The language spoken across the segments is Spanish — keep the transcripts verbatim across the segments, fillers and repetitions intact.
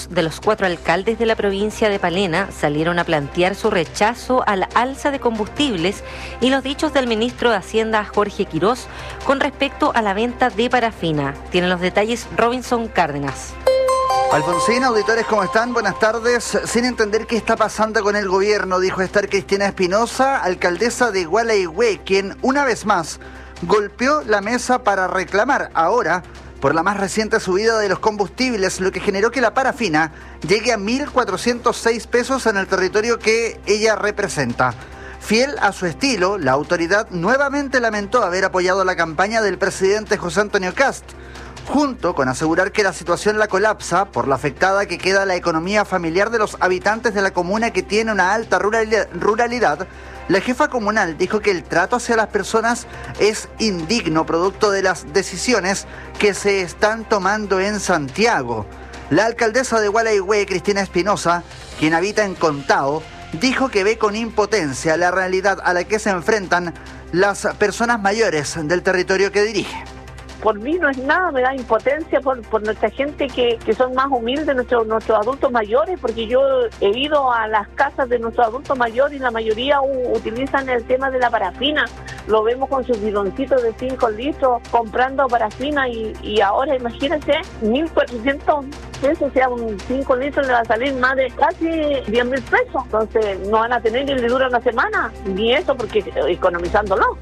de los cuatro alcaldes de la provincia de Palena salieron a plantear su rechazo a la alza de combustibles y los dichos del ministro de Hacienda, Jorge Quirós, con respecto a la venta de parafina. Tienen los detalles Robinson Cárdenas. Alfonsín, auditores, ¿cómo están? Buenas tardes. Sin entender qué está pasando con el gobierno, dijo estar Cristina Espinosa, alcaldesa de Gualeguay, quien una vez más golpeó la mesa para reclamar ahora por la más reciente subida de los combustibles, lo que generó que la parafina llegue a mil cuatrocientos seis pesos en el territorio que ella representa. Fiel a su estilo, la autoridad nuevamente lamentó haber apoyado la campaña del presidente José Antonio Kast, junto con asegurar que la situación la colapsa por la afectada que queda la economía familiar de los habitantes de la comuna que tiene una alta ruralidad. La jefa comunal dijo que el trato hacia las personas es indigno producto de las decisiones que se están tomando en Santiago. La alcaldesa de Gualeguay, Cristina Espinosa, quien habita en Contao, dijo que ve con impotencia la realidad a la que se enfrentan las personas mayores del territorio que dirige. Por mí no es nada, me da impotencia por, por nuestra gente que, que son más humildes, nuestros, nuestros adultos mayores, porque yo he ido a las casas de nuestros adultos mayores y la mayoría u, utilizan el tema de la parafina. Lo vemos con sus bidoncitos de cinco litros comprando parafina y, y ahora imagínense, mil cuatrocientos pesos, o sea, un cinco litros le va a salir más de casi diez mil pesos. Entonces no van a tener ni le dura una semana, ni eso, porque economizándolo.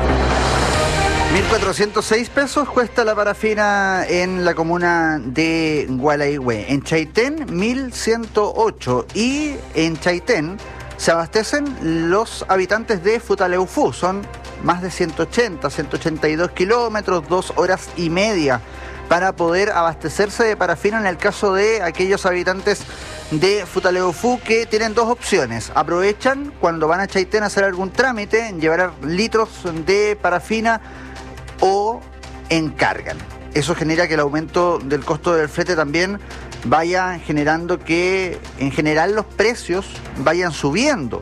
mil cuatrocientos seis pesos cuesta la parafina en la comuna de Gualeguay. En Chaitén, mil ciento ocho. Y en Chaitén se abastecen los habitantes de Futaleufú. Son más de ciento ochenta, ciento ochenta y dos kilómetros, dos horas y media para poder abastecerse de parafina en el caso de aquellos habitantes de Futaleufú que tienen dos opciones. Aprovechan cuando van a Chaitén a hacer algún trámite, llevar litros de parafina o encargan. Eso genera que el aumento del costo del flete también vaya generando que en general los precios vayan subiendo.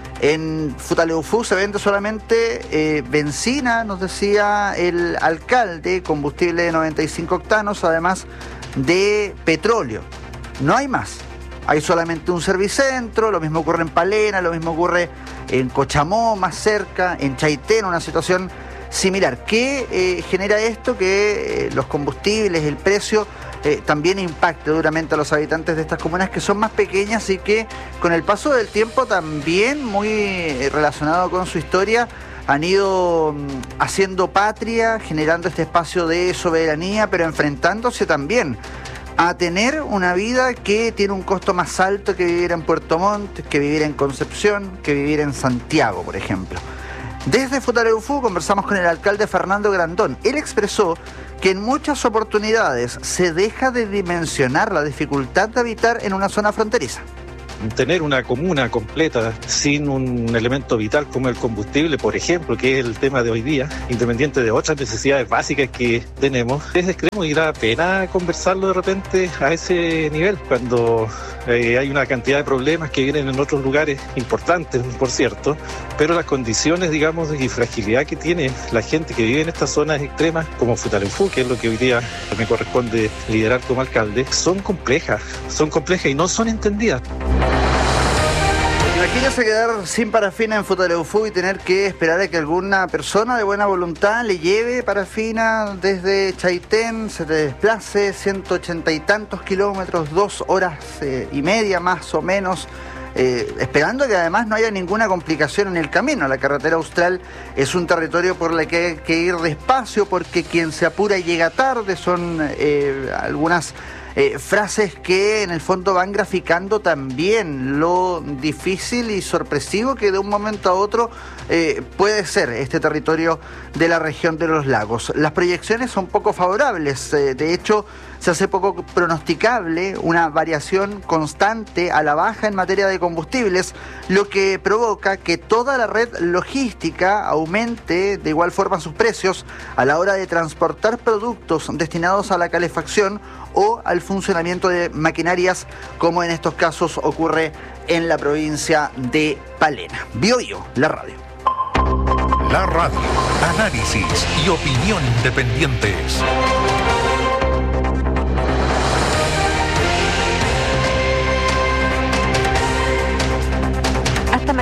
En Futaleufú se vende solamente eh, benzina, nos decía el alcalde, combustible de noventa y cinco octanos, además de petróleo. No hay más. Hay solamente un servicentro, lo mismo ocurre en Palena, lo mismo ocurre en Cochamó, más cerca, en Chaitén, una situación similar. ¿Qué eh, genera esto? Que eh, los combustibles, el precio, eh, también impacte duramente a los habitantes de estas comunas que son más pequeñas y que con el paso del tiempo también, muy eh, relacionado con su historia, han ido mm, haciendo patria, generando este espacio de soberanía, pero enfrentándose también a tener una vida que tiene un costo más alto que vivir en Puerto Montt, que vivir en Concepción, que vivir en Santiago, por ejemplo. Desde Futaleufú conversamos con el alcalde Fernando Grandón. Él expresó que en muchas oportunidades se deja de dimensionar la dificultad de habitar en una zona fronteriza. Tener una comuna completa sin un elemento vital como el combustible, por ejemplo, que es el tema de hoy día, independiente de otras necesidades básicas que tenemos, es extremo y da pena conversarlo de repente a ese nivel, cuando eh, hay una cantidad de problemas que vienen en otros lugares importantes, por cierto, pero las condiciones, digamos, y fragilidad que tiene la gente que vive en estas zonas extremas, como Futaleufú, que es lo que hoy día me corresponde liderar como alcalde, son complejas, son complejas y no son entendidas. Imagínese quedar sin parafina en Futaleufú y tener que esperar a que alguna persona de buena voluntad le lleve parafina desde Chaitén, se te desplace ciento ochenta y tantos kilómetros, dos horas eh, y media más o menos, eh, esperando que además no haya ninguna complicación en el camino. La carretera austral es un territorio por el que hay que ir despacio porque quien se apura llega tarde, son eh, algunas Eh, frases que en el fondo van graficando también lo difícil y sorpresivo que de un momento a otro eh, puede ser este territorio de la región de los lagos. Las proyecciones son poco favorables, eh, de hecho se hace poco pronosticable una variación constante a la baja en materia de combustibles, lo que provoca que toda la red logística aumente de igual forma sus precios a la hora de transportar productos destinados a la calefacción o al funcionamiento de maquinarias, como en estos casos ocurre en la provincia de Palena. BioBio, la radio. La radio, análisis y opinión independientes.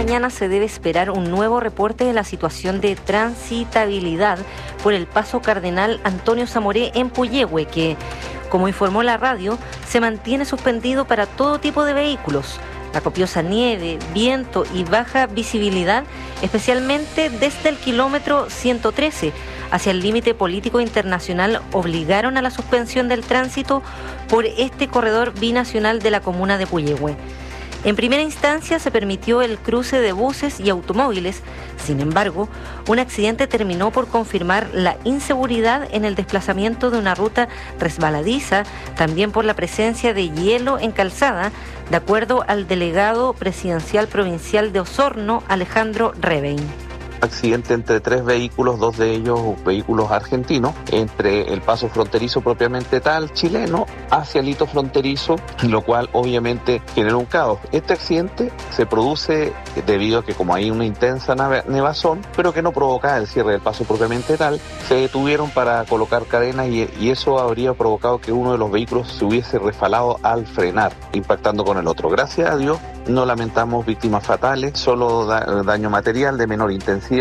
mañana se debe esperar un nuevo reporte de la situación de transitabilidad por el paso Cardenal Antonio Zamoré en Puyehue, que, como informó la radio, se mantiene suspendido para todo tipo de vehículos. La copiosa nieve, viento y baja visibilidad, especialmente desde el kilómetro ciento trece hacia el límite político internacional, obligaron a la suspensión del tránsito por este corredor binacional de la comuna de Puyehue. En primera instancia se permitió el cruce de buses y automóviles. Sin embargo, un accidente terminó por confirmar la inseguridad en el desplazamiento de una ruta resbaladiza, también por la presencia de hielo en calzada, de acuerdo al delegado presidencial provincial de Osorno, Alejandro Rebein. Accidente entre tres vehículos, dos de ellos vehículos argentinos, entre el paso fronterizo propiamente tal, chileno, hacia el hito fronterizo, lo cual obviamente generó un caos. Este accidente se produce debido a que como hay una intensa nevazón, pero que no provocaba el cierre del paso propiamente tal, se detuvieron para colocar cadenas y, y eso habría provocado que uno de los vehículos se hubiese resbalado al frenar, impactando con el otro. Gracias a Dios no lamentamos víctimas fatales, solo da, daño material de menor intensidad.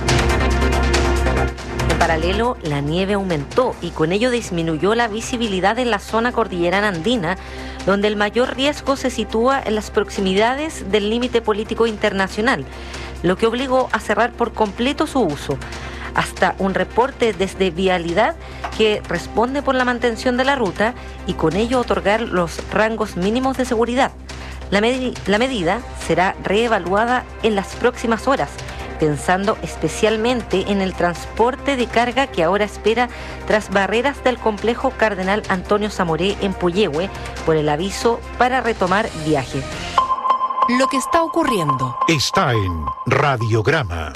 En paralelo, la nieve aumentó y con ello disminuyó la visibilidad en la zona cordillerana andina, donde el mayor riesgo se sitúa en las proximidades del límite político internacional, lo que obligó a cerrar por completo su uso. Hasta un reporte desde Vialidad que responde por la mantención de la ruta y con ello otorgar los rangos mínimos de seguridad. La, med- la medida será reevaluada en las próximas horas, pensando especialmente en el transporte de carga que ahora espera tras barreras del complejo Cardenal Antonio Zamoré en Puyehue por el aviso para retomar viaje. Lo que está ocurriendo está en Radiograma.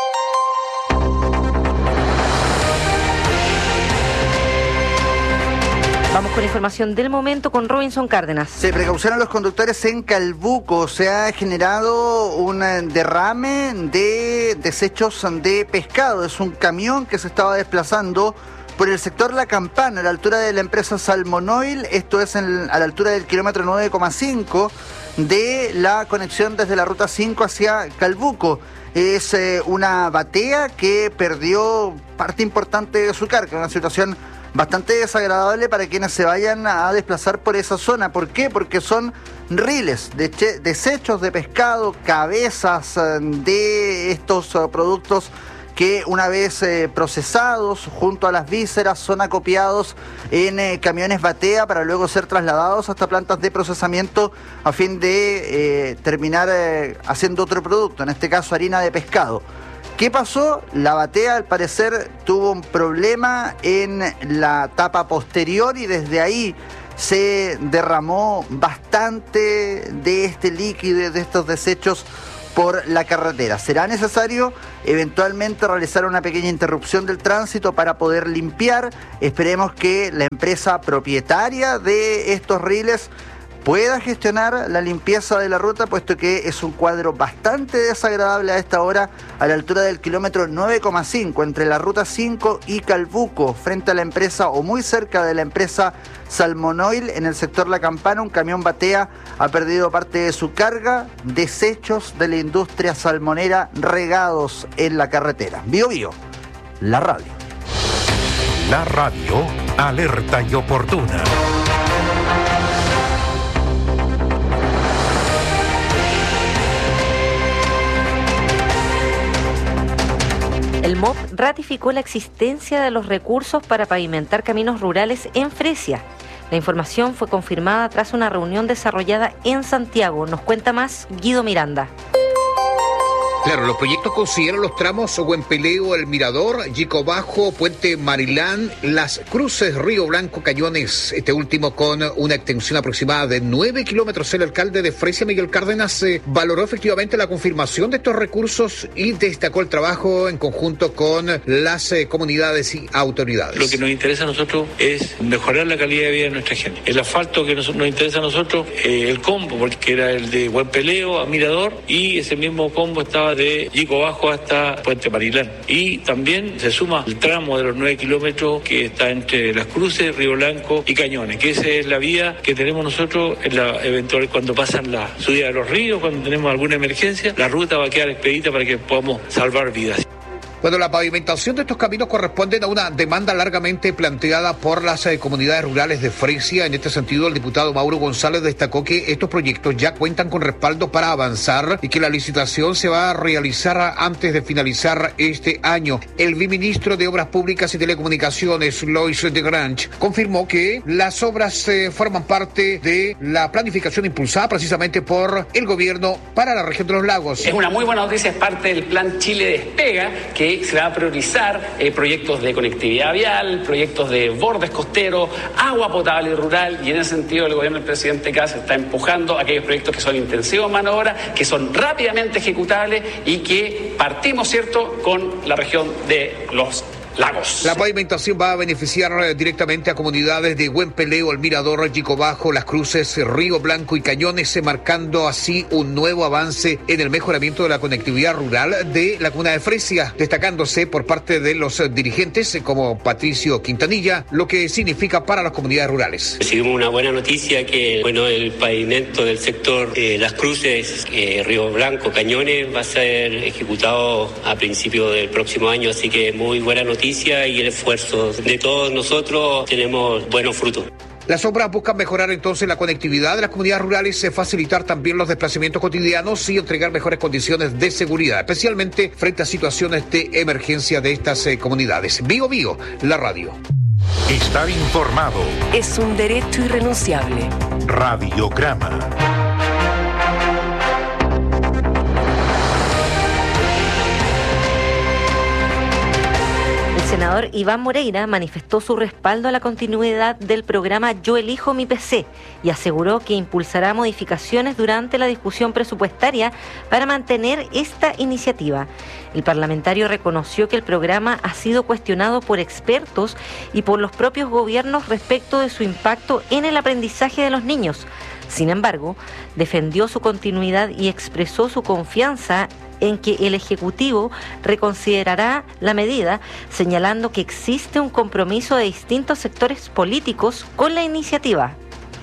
Vamos con información del momento con Robinson Cárdenas. Se precaucionan los conductores en Calbuco. Se ha generado un derrame de desechos de pescado. Es un camión que se estaba desplazando por el sector La Campana, a la altura de la empresa Salmonoil. Esto es en, a la altura del kilómetro nueve coma cinco de la conexión desde la ruta cinco hacia Calbuco. Es eh, una batea que perdió parte importante de su carga, una situación bastante desagradable para quienes se vayan a desplazar por esa zona. ¿Por qué? Porque son riles, de che- desechos de pescado, cabezas eh, de estos uh, productos que una vez eh, procesados junto a las vísceras son acopiados en eh, camiones batea para luego ser trasladados hasta plantas de procesamiento a fin de eh, terminar eh, haciendo otro producto, en este caso harina de pescado. ¿Qué pasó? La batea al parecer tuvo un problema en la tapa posterior y desde ahí se derramó bastante de este líquido, de estos desechos por la carretera. Será necesario eventualmente realizar una pequeña interrupción del tránsito para poder limpiar. Esperemos que la empresa propietaria de estos riles pueda gestionar la limpieza de la ruta, puesto que es un cuadro bastante desagradable a esta hora, a la altura del kilómetro nueve coma cinco, entre la ruta cinco y Calbuco, frente a la empresa o muy cerca de la empresa Salmonoil, en el sector La Campana. Un camión batea ha perdido parte de su carga, desechos de la industria salmonera regados en la carretera. Bio Bio, la radio. La radio alerta y oportuna. El M O P ratificó la existencia de los recursos para pavimentar caminos rurales en Fresia. La información fue confirmada tras una reunión desarrollada en Santiago. Nos cuenta más Guido Miranda. Claro, los proyectos consideran los tramos Huempeleo, El Mirador, Yico Bajo, Puente Marilán, Las Cruces, Río Blanco, Cañones, este último con una extensión aproximada de nueve kilómetros. El alcalde de Fresia, Miguel Cárdenas, eh, valoró efectivamente la confirmación de estos recursos y destacó el trabajo en conjunto con las eh, comunidades y autoridades. Lo que nos interesa a nosotros es mejorar la calidad de vida de nuestra gente. El asfalto que nos, nos interesa a nosotros, eh, el combo, porque era el de Huempeleo a Mirador, y ese mismo combo estaba trama de Yico Bajo hasta Puente Marilán. Y también se suma el tramo de los nueve kilómetros que está entre Las Cruces, Río Blanco y Cañones, que esa es la vía que tenemos nosotros en la eventual cuando pasan la subida de los ríos, cuando tenemos alguna emergencia, la ruta va a quedar expedita para que podamos salvar vidas. Bueno, la pavimentación de estos caminos corresponde a una demanda largamente planteada por las eh, comunidades rurales de Fresia. En este sentido, el diputado Mauro González destacó que estos proyectos ya cuentan con respaldo para avanzar y que la licitación se va a realizar antes de finalizar este año. El viceministro de Obras Públicas y Telecomunicaciones, Lois de Grange, confirmó que las obras eh, forman parte de la planificación impulsada precisamente por el gobierno para la región de los lagos. Es una muy buena noticia, es parte del plan Chile Despega, que se va a priorizar eh, proyectos de conectividad vial, proyectos de bordes costeros, agua potable rural, y en ese sentido el gobierno del presidente Kast está empujando aquellos proyectos que son intensivos en mano de obra, que son rápidamente ejecutables y que partimos, ¿cierto?, con la región de los lagos. La pavimentación va a beneficiar directamente a comunidades de Huempeleo, El Mirador, Yico Bajo, Las Cruces, Río Blanco y Cañones, marcando así un nuevo avance en el mejoramiento de la conectividad rural de la comuna de Fresia, destacándose por parte de los dirigentes como Patricio Quintanilla lo que significa para las comunidades rurales. Recibimos una buena noticia que bueno, el pavimento del sector eh, Las Cruces, eh, Río Blanco, Cañones va a ser ejecutado a principios del próximo año, así que muy buena noticia. Y el esfuerzo de todos nosotros tenemos buenos frutos. Las obras buscan mejorar entonces la conectividad de las comunidades rurales, facilitar también los desplazamientos cotidianos y entregar mejores condiciones de seguridad, especialmente frente a situaciones de emergencia de estas eh, comunidades. Bio Bio, la radio. Estar informado es un derecho irrenunciable. Radiograma. El senador Iván Moreira manifestó su respaldo a la continuidad del programa Yo Elijo Mi P C y aseguró que impulsará modificaciones durante la discusión presupuestaria para mantener esta iniciativa. El parlamentario reconoció que el programa ha sido cuestionado por expertos y por los propios gobiernos respecto de su impacto en el aprendizaje de los niños. Sin embargo, defendió su continuidad y expresó su confianza en que el Ejecutivo reconsiderará la medida, señalando que existe un compromiso de distintos sectores políticos con la iniciativa.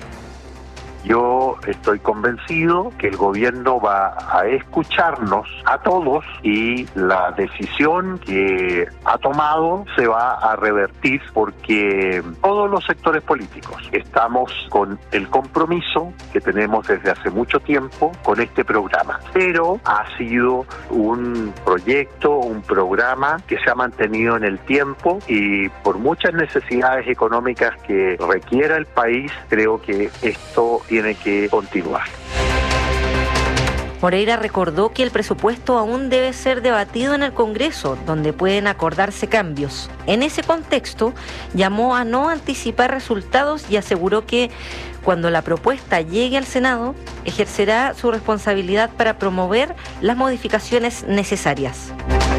Yo estoy convencido que el gobierno va a escucharnos a todos y la decisión que ha tomado se va a revertir porque todos los sectores políticos estamos con el compromiso que tenemos desde hace mucho tiempo con este programa. Pero ha sido un proyecto, un programa que se ha mantenido en el tiempo y por muchas necesidades económicas que requiera el país, creo que esto tiene que continuar. Moreira recordó que el presupuesto aún debe ser debatido en el Congreso, donde pueden acordarse cambios. En ese contexto, llamó a no anticipar resultados y aseguró que cuando la propuesta llegue al Senado, ejercerá su responsabilidad para promover las modificaciones necesarias.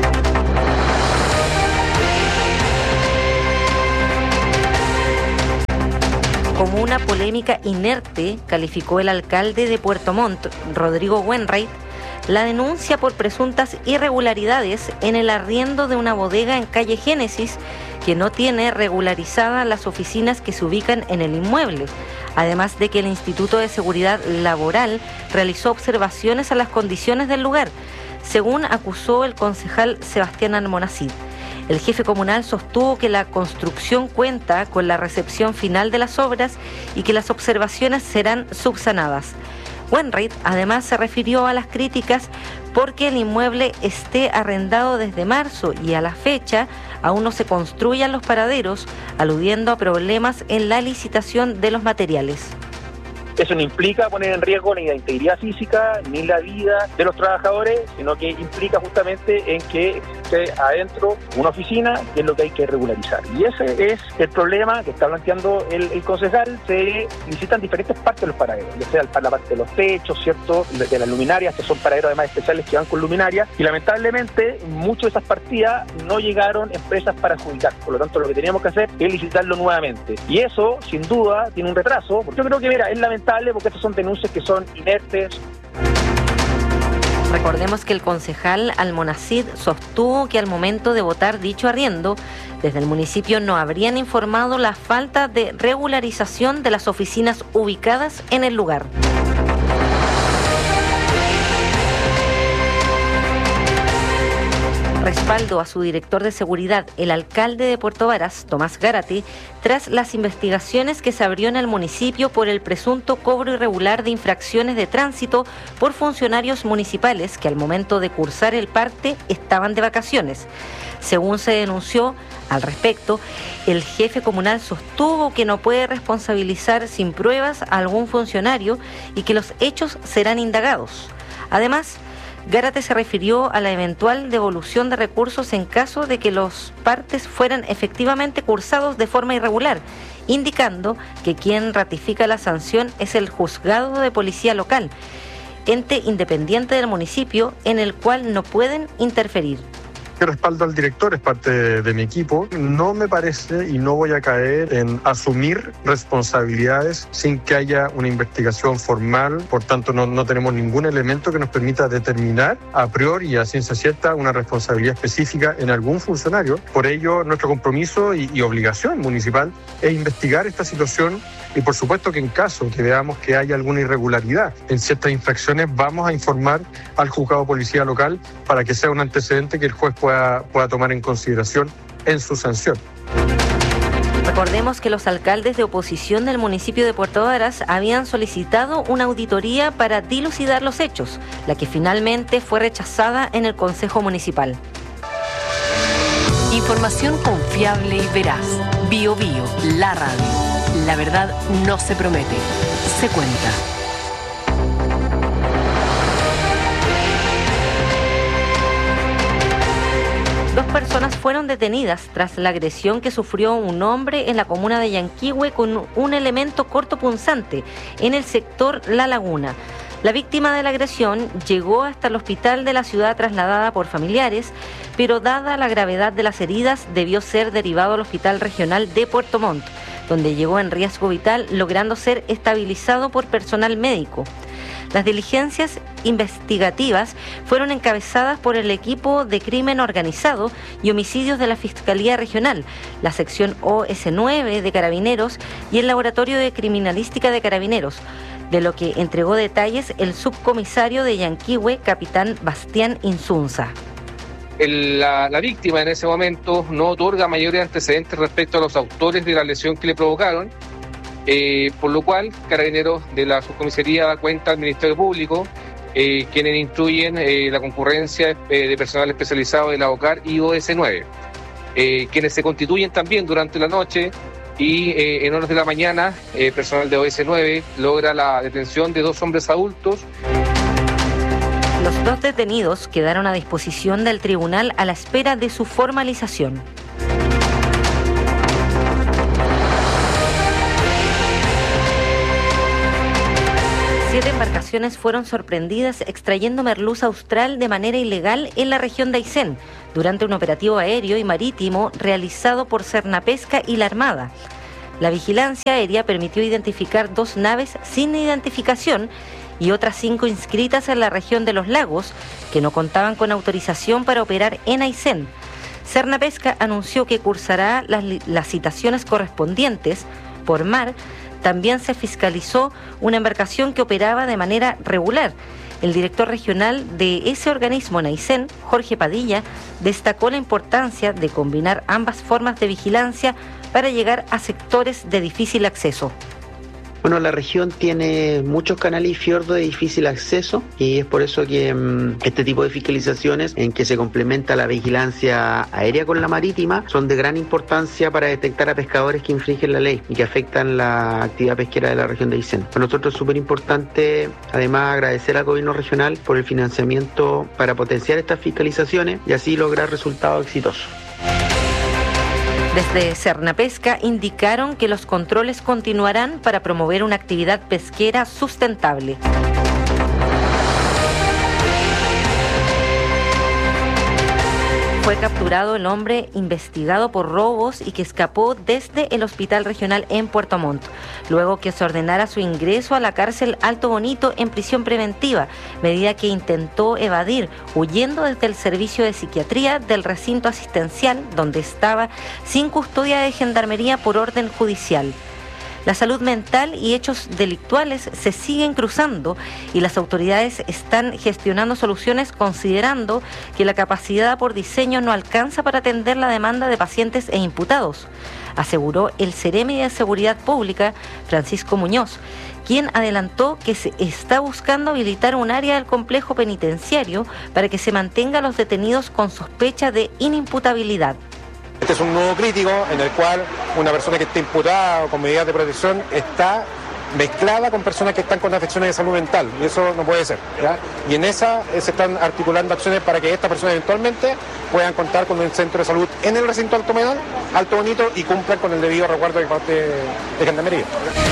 Como una polémica inerte, calificó el alcalde de Puerto Montt, Rodrigo Wainwright, la denuncia por presuntas irregularidades en el arriendo de una bodega en calle Génesis que no tiene regularizadas las oficinas que se ubican en el inmueble, además de que el Instituto de Seguridad Laboral realizó observaciones a las condiciones del lugar, según acusó el concejal Sebastián Almonacid. El jefe comunal sostuvo que la construcción cuenta con la recepción final de las obras y que las observaciones serán subsanadas. Wainwright además se refirió a las críticas porque el inmueble esté arrendado desde marzo y a la fecha aún no se construyan los paraderos, aludiendo a problemas en la licitación de los materiales. Eso no implica poner en riesgo ni la integridad física ni la vida de los trabajadores, sino que implica justamente en que existe adentro una oficina, que es lo que hay que regularizar. Y ese es el problema que está planteando el, el concejal. Se licitan diferentes partes de los paraderos, ya sea la parte de los techos, ¿cierto?, de las luminarias, que son paraderos además especiales que van con luminarias, y lamentablemente muchas de esas partidas no llegaron empresas para adjudicar. Por lo tanto, lo que teníamos que hacer es licitarlo nuevamente. Y eso, sin duda, tiene un retraso, porque yo creo que, mira, es lamentable porque estas son denuncias que son inertes. Recordemos que el concejal Almonacid sostuvo que al momento de votar dicho arriendo, desde el municipio no habrían informado la falta de regularización de las oficinas ubicadas en el lugar. Respaldo a su director de seguridad, el alcalde de Puerto Varas, Tomás Gárate, tras las investigaciones que se abrió en el municipio por el presunto cobro irregular de infracciones de tránsito por funcionarios municipales que al momento de cursar el parte estaban de vacaciones. Según se denunció al respecto, el jefe comunal sostuvo que no puede responsabilizar sin pruebas a algún funcionario y que los hechos serán indagados. Además, Gárate se refirió a la eventual devolución de recursos en caso de que los partes fueran efectivamente cursados de forma irregular, indicando que quien ratifica la sanción es el juzgado de policía local, ente independiente del municipio en el cual no pueden interferir. Que respaldo al director, es parte de, de mi equipo. No me parece y no voy a caer en asumir responsabilidades sin que haya una investigación formal. Por tanto, no, no tenemos ningún elemento que nos permita determinar a priori y a ciencia cierta una responsabilidad específica en algún funcionario. Por ello, nuestro compromiso y, y obligación municipal es investigar esta situación y, por supuesto, que en caso que veamos que haya alguna irregularidad en ciertas infracciones, vamos a informar al juzgado de policía local para que sea un antecedente que el juez pueda Pueda, pueda tomar en consideración en su sanción. Recordemos que los alcaldes de oposición del municipio de Puerto Varas habían solicitado una auditoría para dilucidar los hechos, la que finalmente fue rechazada en el Consejo Municipal. Información confiable y veraz. Bio Bio, la radio. La verdad no se promete, se cuenta. Dos personas fueron detenidas tras la agresión que sufrió un hombre en la comuna de Yanquihue con un elemento cortopunzante en el sector La Laguna. La víctima de la agresión llegó hasta el hospital de la ciudad trasladada por familiares, pero dada la gravedad de las heridas debió ser derivado al Hospital Regional de Puerto Montt, donde llegó en riesgo vital, logrando ser estabilizado por personal médico. Las diligencias investigativas fueron encabezadas por el equipo de crimen organizado y homicidios de la Fiscalía Regional, la sección O S nueve de Carabineros y el Laboratorio de Criminalística de Carabineros, de lo que entregó detalles el subcomisario de Yanquihue, capitán Bastián Insunza. El, la, la víctima en ese momento no otorga mayores antecedentes respecto a los autores de la lesión que le provocaron. Eh, por lo cual, Carabineros de la subcomisaría da cuenta al Ministerio Público, eh, quienes instruyen eh, la concurrencia eh, de personal especializado de la OCAR y O S nueve, eh, quienes se constituyen también durante la noche y eh, en horas de la mañana, eh, personal de O S nueve logra la detención de dos hombres adultos. Los dos detenidos quedaron a disposición del tribunal a la espera de su formalización. Siete embarcaciones fueron sorprendidas extrayendo merluza austral de manera ilegal en la región de Aysén durante un operativo aéreo y marítimo realizado por Cernapesca y la Armada. La vigilancia aérea permitió identificar dos naves sin identificación y otras cinco inscritas en la región de los lagos que no contaban con autorización para operar en Aysén. Cernapesca anunció que cursará las, las citaciones correspondientes por mar. También se fiscalizó una embarcación que operaba de manera regular. El director regional de ese organismo en Aysén, Jorge Padilla, destacó la importancia de combinar ambas formas de vigilancia para llegar a sectores de difícil acceso. Bueno, la región tiene muchos canales y fiordos de difícil acceso y es por eso que um, este tipo de fiscalizaciones en que se complementa la vigilancia aérea con la marítima son de gran importancia para detectar a pescadores que infringen la ley y que afectan la actividad pesquera de la región de Aysén. Para nosotros es súper importante, además, agradecer al gobierno regional por el financiamiento para potenciar estas fiscalizaciones y así lograr resultados exitosos. Desde Cernapesca indicaron que los controles continuarán para promover una actividad pesquera sustentable. Fue capturado el hombre investigado por robos y que escapó desde el Hospital Regional en Puerto Montt, luego que se ordenara su ingreso a la cárcel Alto Bonito en prisión preventiva, medida que intentó evadir, huyendo desde el servicio de psiquiatría del recinto asistencial donde estaba sin custodia de gendarmería por orden judicial. La salud mental y hechos delictuales se siguen cruzando y las autoridades están gestionando soluciones considerando que la capacidad por diseño no alcanza para atender la demanda de pacientes e imputados, aseguró el Ceremi de Seguridad Pública, Francisco Muñoz, quien adelantó que se está buscando habilitar un área del complejo penitenciario para que se mantenga a los detenidos con sospecha de inimputabilidad. Este es un nudo crítico en el cual una persona que esté imputada o con medidas de protección está mezclada con personas que están con afecciones de salud mental, y eso no puede ser, ¿ya? Y en esa eh, se están articulando acciones para que estas personas eventualmente puedan contar con un centro de salud en el recinto Alto Medal, Alto Bonito, y cumplan con el debido resguardo de parte de Gendarmería.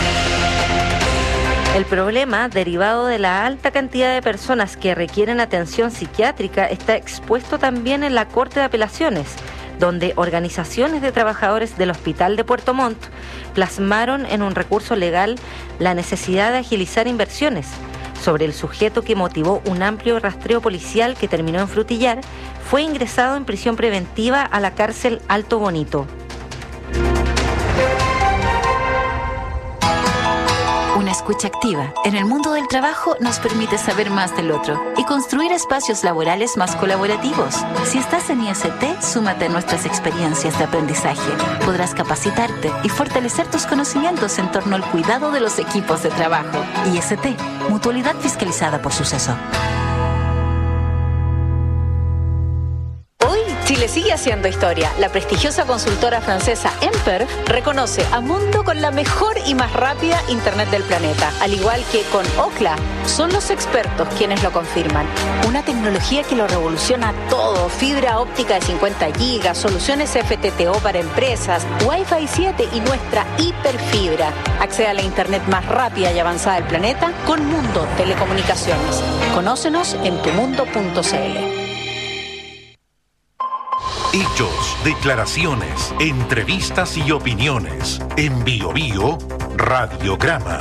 El problema, derivado de la alta cantidad de personas que requieren atención psiquiátrica, está expuesto también en la Corte de Apelaciones, donde organizaciones de trabajadores del Hospital de Puerto Montt plasmaron en un recurso legal la necesidad de agilizar inversiones. Sobre el sujeto que motivó un amplio rastreo policial que terminó en Frutillar, fue ingresado en prisión preventiva a la cárcel Alto Bonito. Una escucha activa en el mundo del trabajo nos permite saber más del otro y construir espacios laborales más colaborativos. Si estás en I S T, súmate a nuestras experiencias de aprendizaje. Podrás capacitarte y fortalecer tus conocimientos en torno al cuidado de los equipos de trabajo. I S T, mutualidad fiscalizada por Suceso. Chile sigue haciendo historia. La prestigiosa consultora francesa Emper reconoce a Mundo con la mejor y más rápida Internet del planeta. Al igual que con Ookla, son los expertos quienes lo confirman. Una tecnología que lo revoluciona todo. Fibra óptica de cincuenta gigas, soluciones F T T O para empresas, Wi-Fi siete y nuestra hiperfibra. Accede a la Internet más rápida y avanzada del planeta con Mundo Telecomunicaciones. Conócenos en tumundo punto c l. Hechos, declaraciones, entrevistas y opiniones. En Bio Bio, Radiograma.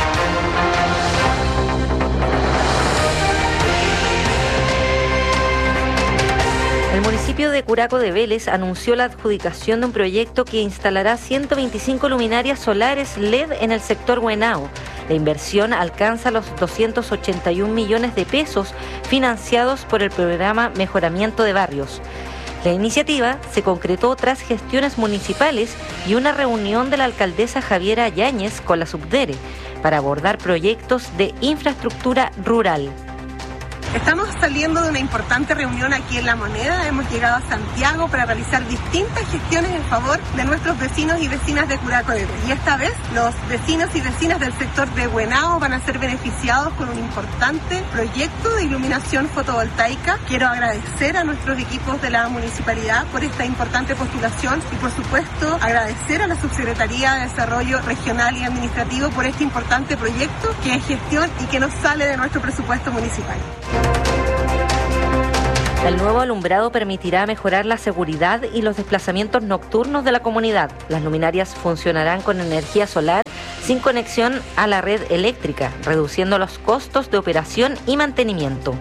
El municipio de Curacó de Vélez anunció la adjudicación de un proyecto que instalará ciento veinticinco luminarias solares L E D en el sector Huenao. La inversión alcanza los doscientos ochenta y un millones de pesos financiados por el programa Mejoramiento de Barrios. La iniciativa se concretó tras gestiones municipales y una reunión de la alcaldesa Javiera Yáñez con la Subdere para abordar proyectos de infraestructura rural. Estamos saliendo de una importante reunión aquí en La Moneda. Hemos llegado a Santiago para realizar distintas gestiones en favor de nuestros vecinos y vecinas de Curacó de Vélez. Y esta vez los vecinos y vecinas del sector de Huenao van a ser beneficiados con un importante proyecto de iluminación fotovoltaica. Quiero agradecer a nuestros equipos de la municipalidad por esta importante postulación y, por supuesto, agradecer a la Subsecretaría de Desarrollo Regional y Administrativo por este importante proyecto que es gestión y que nos sale de nuestro presupuesto municipal. El nuevo alumbrado permitirá mejorar la seguridad y los desplazamientos nocturnos de la comunidad. Las luminarias funcionarán con energía solar sin conexión a la red eléctrica, reduciendo los costos de operación y mantenimiento.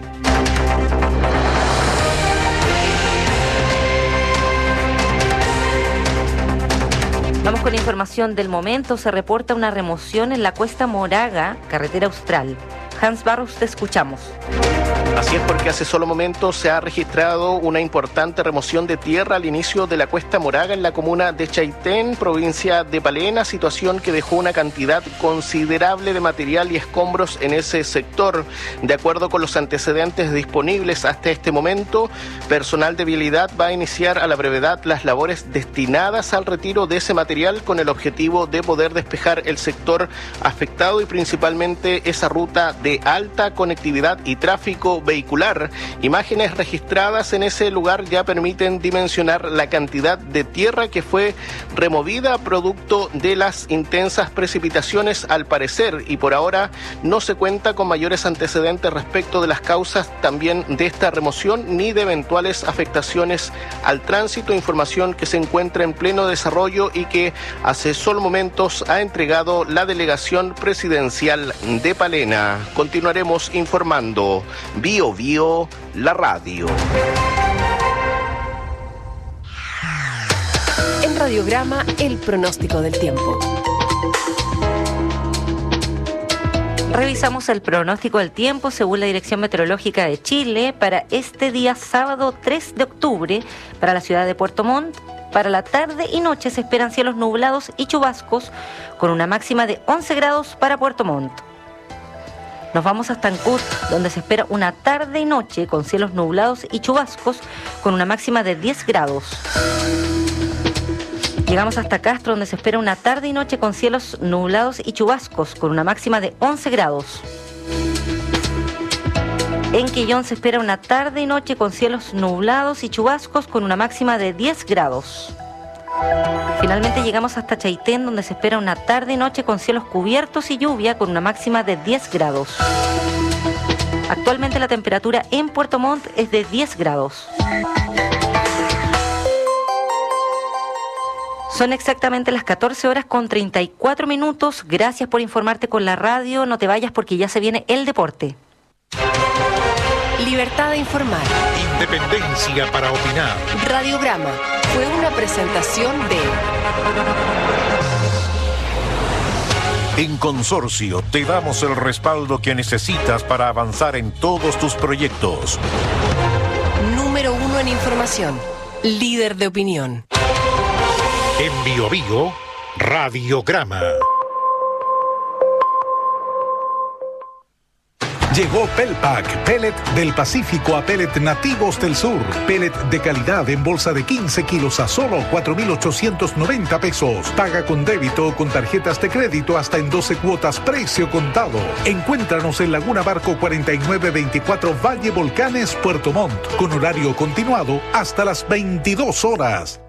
Vamos con información del momento. Se reporta una remoción en la Cuesta Moraga, carretera Austral. Hans Barros, te escuchamos. Así es, porque hace solo momentos se ha registrado una importante remoción de tierra al inicio de la Cuesta Moraga en la comuna de Chaitén, provincia de Palena, situación que dejó una cantidad considerable de material y escombros en ese sector. De acuerdo con los antecedentes disponibles hasta este momento, personal de vialidad va a iniciar a la brevedad las labores destinadas al retiro de ese material con el objetivo de poder despejar el sector afectado y principalmente esa ruta de de alta conectividad y tráfico vehicular. Imágenes registradas en ese lugar ya permiten dimensionar la cantidad de tierra que fue removida producto de las intensas precipitaciones al parecer, y por ahora no se cuenta con mayores antecedentes respecto de las causas también de esta remoción ni de eventuales afectaciones al tránsito, información que se encuentra en pleno desarrollo y que hace solo momentos ha entregado la delegación presidencial de Palena. Continuaremos informando. Bio Bio, la radio. En Radiograma, el pronóstico del tiempo. Revisamos el pronóstico del tiempo según la Dirección Meteorológica de Chile para este día sábado tres de octubre para la ciudad de Puerto Montt. Para la tarde y noche se esperan cielos nublados y chubascos con una máxima de once grados para Puerto Montt. Nos vamos hasta Ancud, donde se espera una tarde y noche con cielos nublados y chubascos con una máxima de diez grados. Llegamos hasta Castro, donde se espera una tarde y noche con cielos nublados y chubascos con una máxima de once grados. En Quillón se espera una tarde y noche con cielos nublados y chubascos con una máxima de diez grados. Finalmente llegamos hasta Chaitén, donde se espera una tarde y noche con cielos cubiertos y lluvia con una máxima de diez grados. Actualmente la temperatura en Puerto Montt es de diez grados. Son exactamente las catorce horas con treinta y cuatro minutos. Gracias por informarte con la radio. No te vayas porque ya se viene el deporte. Libertad de informar. Independencia para opinar. Radiograma fue una presentación de... En Consorcio te damos el respaldo que necesitas para avanzar en todos tus proyectos. Número uno en información. Líder de opinión. En Bio Bio, Radiograma. Llegó Pelpack, pellet del Pacífico a pellet nativos del sur. Pellet de calidad en bolsa de quince kilos a solo cuatro mil ochocientos noventa pesos. Paga con débito o con tarjetas de crédito hasta en doce cuotas, precio contado. Encuéntranos en Laguna Barco cuarenta y nueve veinticuatro Valle Volcanes, Puerto Montt, con horario continuado hasta las veintidós horas.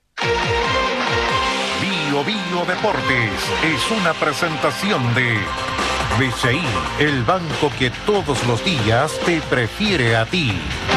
Bio Bio Deportes es una presentación de B C I, el banco que todos los días te prefiere a ti.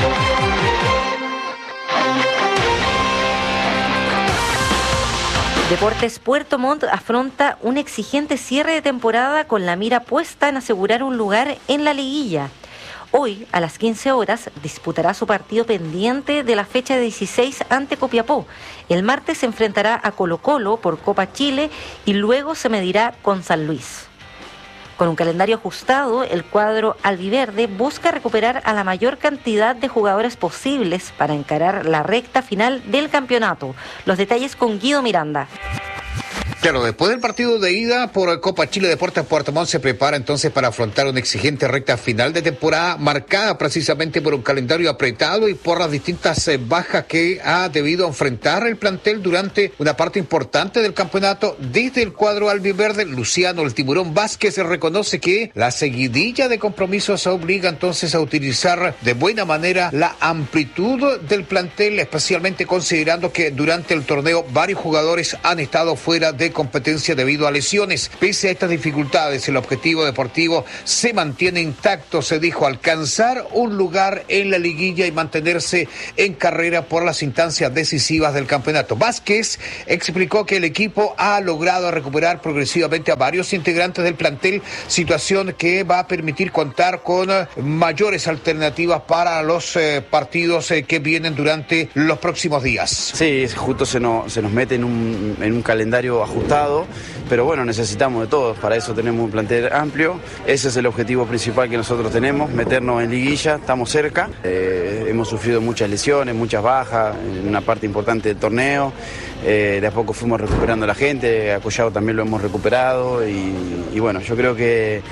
Deportes Puerto Montt afronta un exigente cierre de temporada con la mira puesta en asegurar un lugar en la liguilla. Hoy, a las quince horas, disputará su partido pendiente de la fecha dieciséis ante Copiapó. El martes se enfrentará a Colo-Colo por Copa Chile y luego se medirá con San Luis. Con un calendario ajustado, el cuadro albiverde busca recuperar a la mayor cantidad de jugadores posibles para encarar la recta final del campeonato. Los detalles con Guido Miranda. Claro, después del partido de ida por Copa Chile, Deportes Puerto Montt se prepara entonces para afrontar una exigente recta final de temporada marcada precisamente por un calendario apretado y por las distintas eh, bajas que ha debido enfrentar el plantel durante una parte importante del campeonato. Desde el cuadro albiverde, Luciano el Tiburón Vázquez reconoce que la seguidilla de compromisos obliga entonces a utilizar de buena manera la amplitud del plantel, especialmente considerando que durante el torneo varios jugadores han estado fuera de competencia debido a lesiones. Pese a estas dificultades, el objetivo deportivo se mantiene intacto, se dijo, alcanzar un lugar en la liguilla y mantenerse en carrera por las instancias decisivas del campeonato. Vázquez explicó que el equipo ha logrado recuperar progresivamente a varios integrantes del plantel, situación que va a permitir contar con mayores alternativas para los eh, partidos eh, que vienen durante los próximos días. Sí, justo se nos, se nos mete en un, en un calendario ajustado, pero bueno, necesitamos de todos, para eso tenemos un plantel amplio, ese es el objetivo principal que nosotros tenemos, meternos en liguilla, estamos cerca, eh, hemos sufrido muchas lesiones, muchas bajas, en una parte importante del torneo, eh, de a poco fuimos recuperando a la gente, a Collado también lo hemos recuperado y, y bueno, yo creo que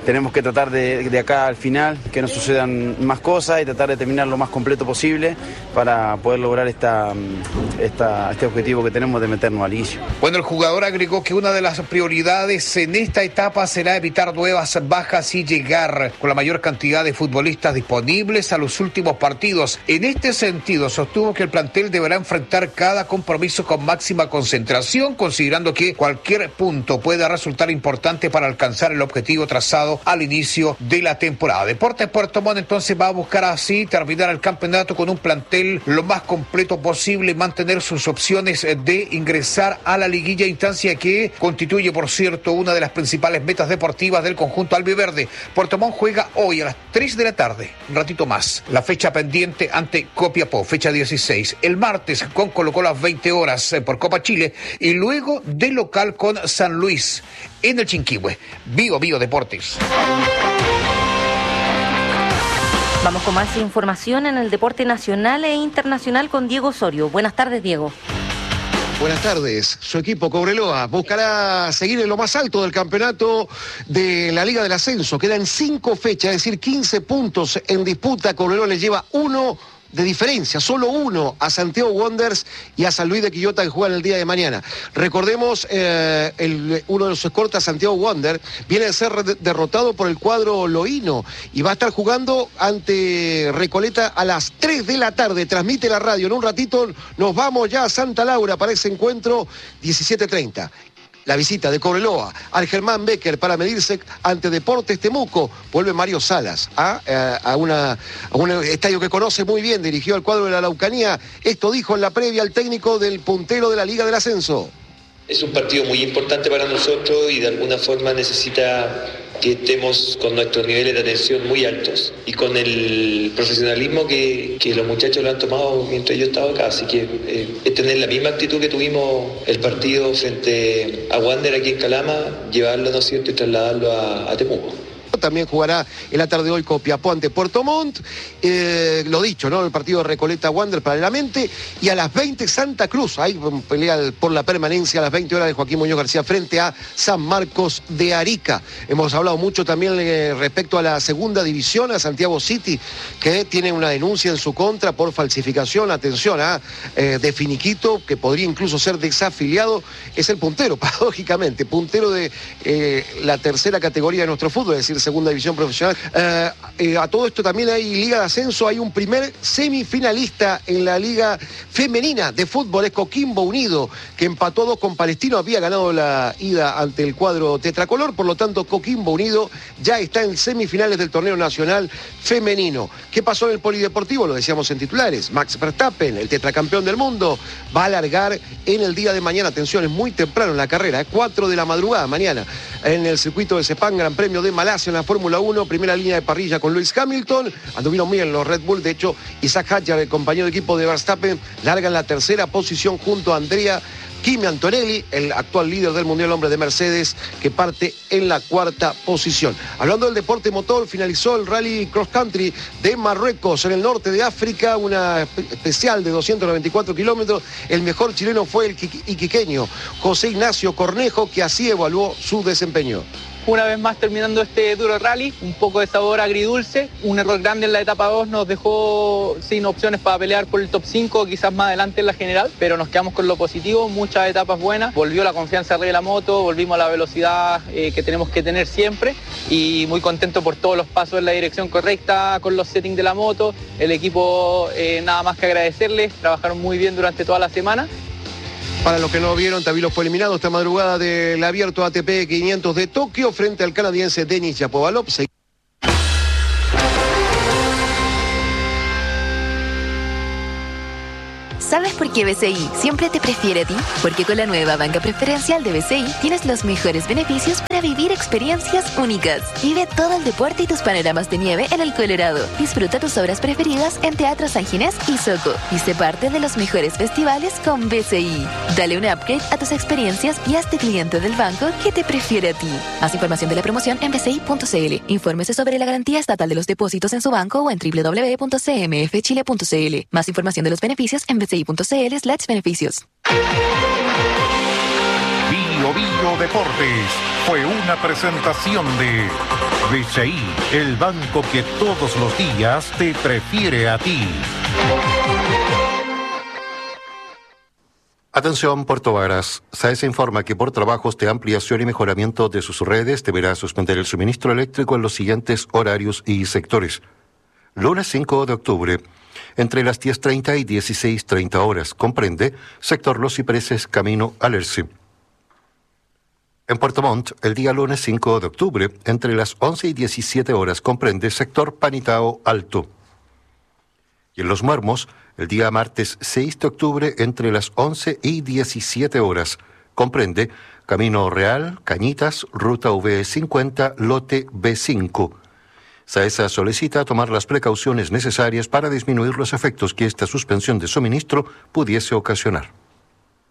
tenemos que tratar de, de acá al final que no sucedan más cosas y tratar de terminar lo más completo posible para poder lograr esta, esta, este objetivo que tenemos de meternos al inicio. Bueno, el jugador agregó que una de las prioridades en esta etapa será evitar nuevas bajas y llegar con la mayor cantidad de futbolistas disponibles a los últimos partidos. En este sentido, sostuvo que el plantel deberá enfrentar cada compromiso con máxima concentración, considerando que cualquier punto pueda resultar importante para alcanzar el objetivo trazado al inicio de la temporada. Deportes Puerto Montt entonces va a buscar así terminar el campeonato con un plantel lo más completo posible y mantener sus opciones de ingresar a la liguilla, instancia que constituye, por cierto, una de las principales metas deportivas del conjunto albiverde. Puerto Montt juega hoy a las tres de la tarde, un ratito más, la fecha pendiente ante Copiapó, fecha dieciséis. El martes con Colo-Colo a las veinte horas por Copa Chile y luego de local con San Luis en el Chinquihue. Vivo, Vivo Deportes. Vamos con más información en el deporte nacional e internacional con Diego Osorio. Buenas tardes, Diego. Buenas tardes. Su equipo Cobreloa buscará seguir en lo más alto del campeonato de la Liga del Ascenso. Quedan cinco fechas, es decir, quince puntos en disputa. Cobreloa le lleva uno de diferencia, solo uno a Santiago Wanderers y a San Luis de Quillota, que juegan el día de mañana. Recordemos, eh, el, uno de los escoltas, Santiago Wanderers, viene a ser de, derrotado por el cuadro loíno y va a estar jugando ante Recoleta a las tres de la tarde. Transmite la radio. En un ratito nos vamos ya a Santa Laura para ese encuentro, diecisiete treinta. La visita de Cobreloa al Germán Becker para medirse ante Deportes Temuco. Vuelve Mario Salas a, a, una, a un estadio que conoce muy bien, dirigió al cuadro de la Araucanía. Esto dijo en la previa el técnico del puntero de la Liga del Ascenso. Es un partido muy importante para nosotros y de alguna forma necesita que estemos con nuestros niveles de atención muy altos y con el profesionalismo que, que los muchachos lo han tomado mientras yo estaba acá. Así que eh, es tener la misma actitud que tuvimos el partido frente a Wander aquí en Calama, llevarlo, ¿no es cierto?, y trasladarlo a, a Temuco. También jugará en la tarde de hoy Copiapó ante Puerto Montt. Eh, lo dicho, ¿no? El partido de Recoleta Wander paralelamente. Y a las veinte Santa Cruz. Ahí pelea por la permanencia a las veinte horas de Joaquín Muñoz García frente a San Marcos de Arica. Hemos hablado mucho también eh, respecto a la segunda división, a Santiago City, que tiene una denuncia en su contra por falsificación. Atención, a eh, de finiquito, que podría incluso ser desafiliado. Es el puntero, paradójicamente. Puntero de eh, la tercera categoría de nuestro fútbol, es decir, segunda división profesional. Eh, eh, a todo esto también hay Liga de Ascenso, hay un primer semifinalista en la Liga Femenina de Fútbol, es Coquimbo Unido, que empató dos con Palestino, había ganado la ida ante el cuadro tetracolor, por lo tanto Coquimbo Unido ya está en semifinales del torneo nacional femenino. ¿Qué pasó en el polideportivo? Lo decíamos en titulares, Max Verstappen, el tetracampeón del mundo, va a largar en el día de mañana, atención, es muy temprano en la carrera, es cuatro de la madrugada mañana, en el circuito de Sepang, Gran Premio de Malasia en la Fórmula uno, primera línea de parrilla con Lewis Hamilton, anduvieron muy bien los Red Bull, de hecho Isaac Hadjar, el compañero de equipo de Verstappen, larga en la tercera posición junto a Andrea Kimi Antonelli, el actual líder del Mundial Hombre de Mercedes, que parte en la cuarta posición. Hablando del deporte motor, finalizó el Rally Cross Country de Marruecos, en el norte de África, una especial de doscientos noventa y cuatro kilómetros. El mejor chileno fue el iquiqueño José Ignacio Cornejo, que así evaluó su desempeño. Una vez más terminando este duro rally, un poco de sabor agridulce, un error grande en la etapa dos nos dejó sin opciones para pelear por el top cinco, quizás más adelante en la general, pero nos quedamos con lo positivo, muchas etapas buenas, volvió la confianza arriba de la moto, volvimos a la velocidad eh, que tenemos que tener siempre y muy contento por todos los pasos en la dirección correcta, con los settings de la moto, el equipo eh, nada más que agradecerles, trabajaron muy bien durante toda la semana. Para los que no vieron, Tabilo fue eliminado esta madrugada del abierto A T P quinientos de Tokio frente al canadiense Denis Shapovalov. ¿Sabes por qué B C I siempre te prefiere a ti? Porque con la nueva banca preferencial de B C I tienes los mejores beneficios para vivir experiencias únicas. Vive todo el deporte y tus panoramas de nieve en el Colorado. Disfruta tus obras preferidas en Teatro San Ginés y Soco. Y sé parte de los mejores festivales con B C I. Dale un upgrade a tus experiencias y hazte cliente del banco que te prefiere a ti. Más información de la promoción en b c i punto c l. Infórmese sobre la garantía estatal de los depósitos en su banco o en w w w punto c m f chile punto c l. Más información de los beneficios en b c i punto c l slash beneficios. Bio Bio Deportes fue una presentación de B C I, el banco que todos los días te prefiere a ti. Atención, Puerto Varas. SAES informa que por trabajos de ampliación y mejoramiento de sus redes deberá suspender el suministro eléctrico en los siguientes horarios y sectores. Lunes cinco de octubre, entre las diez treinta y dieciséis treinta horas, comprende sector Los Cipreses, camino Alerce. En Puerto Montt, el día lunes cinco de octubre, entre las once y diecisiete horas, comprende sector Panitao Alto. Y en Los Muermos, el día martes seis de octubre, entre las once y diecisiete horas, comprende Camino Real, Cañitas, Ruta V cincuenta, Lote B cinco. SAESA solicita tomar las precauciones necesarias para disminuir los efectos que esta suspensión de suministro pudiese ocasionar.